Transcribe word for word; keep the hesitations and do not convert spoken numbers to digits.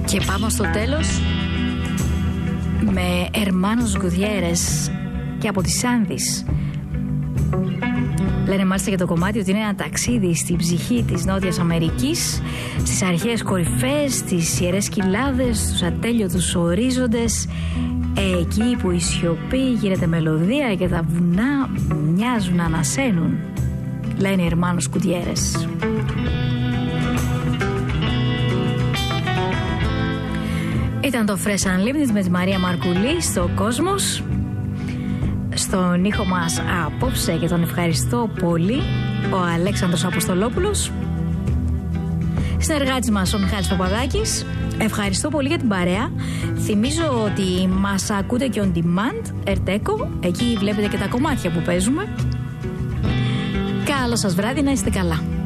Και πάμε στο τέλος με Hermanos Gutierrez και από τις Άνδης. Λένε μάλιστα για το κομμάτι ότι είναι ένα ταξίδι στην ψυχή της Νότιας Αμερικής, στις αρχαίες κορυφές, στις ιερές κοιλάδες, στους ατέλειωτους ορίζοντες, εκεί που η σιωπή γίνεται μελωδία και τα βουνά μοιάζουν να ανασένουν. Λένε οι Hermanos Gutierrez. Ήταν το Fresh Unlimited με τη Μαρία Μαρκουλή στο Κόσμος. Στον ήχο μας απόψε και τον ευχαριστώ πολύ ο Αλέξανδρος Αποστολόπουλος. Συνεργάτης μας ο Μιχάλης Παπαδάκης. Ευχαριστώ πολύ για την παρέα. Θυμίζω ότι μας ακούτε και on demand, Ερτέκο. Εκεί βλέπετε και τα κομμάτια που παίζουμε. Καλό σας βράδυ, να είστε καλά.